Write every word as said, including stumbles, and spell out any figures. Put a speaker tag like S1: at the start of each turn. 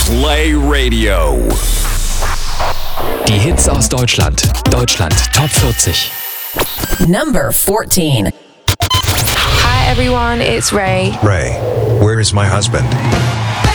S1: Play Radio.
S2: Die Hits aus Deutschland. Deutschland Top vierzig.
S3: Number fourteen.
S4: Hi everyone, it's Ray.
S5: Ray, where is my husband?